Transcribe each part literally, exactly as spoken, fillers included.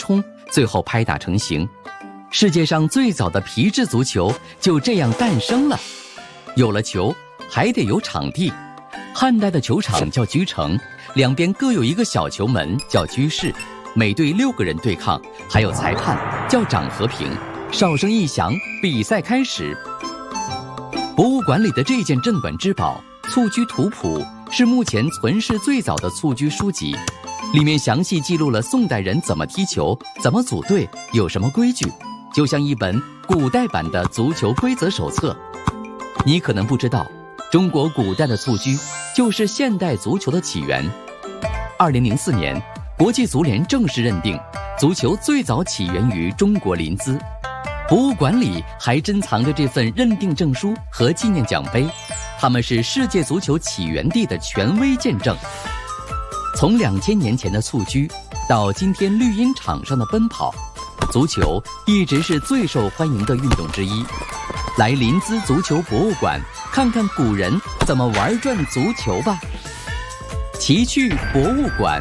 冲，最后拍打成型。世界上最早的皮质足球就这样诞生了。有了球，还得有场地。汉代的球场叫居城，两边各有一个小球门叫居室，每队六个人对抗，还有裁判叫掌和平。哨声一响，比赛开始。博物馆里的这件镇馆之宝《蹴鞠图谱》是目前存世最早的蹴鞠书籍，里面详细记录了宋代人怎么踢球、怎么组队、有什么规矩，就像一本古代版的足球规则手册。你可能不知道，中国古代的蹴鞠就是现代足球的起源。二零零四年，国际足联正式认定，足球最早起源于中国临淄。博物馆里还珍藏着这份认定证书和纪念奖杯，它们是世界足球起源地的权威见证。从两千年前的蹴鞠到今天绿茵场上的奔跑，足球一直是最受欢迎的运动之一。来临淄足球博物馆看看古人怎么玩转足球吧。奇趣博物馆。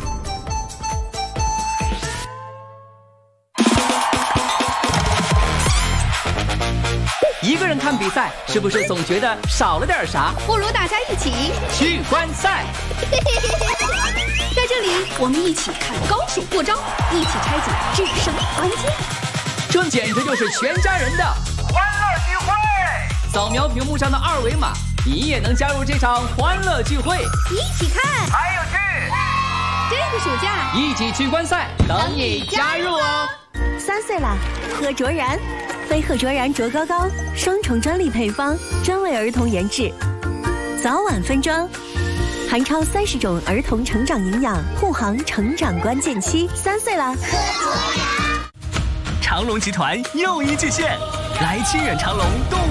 一个人看比赛，是不是总觉得少了点啥？ 不如大家一起去观赛。 在这里，我们一起看高手过招，一起拆解制胜关键。 这简直就是全家人的欢乐聚会！ 扫描屏幕上的二维码，你也能加入这场欢乐聚会。 一起看， 还有趣！ 这个暑假一起去观赛，等你加入哦！ 三岁了，喝卓然。飞鹤卓然卓高高，双重专利配方，专为儿童研制，早晚分装，含超三十种儿童成长营养，护航成长关键期。三岁了，喝卓然。 长隆集团又一巨献，来亲远长隆动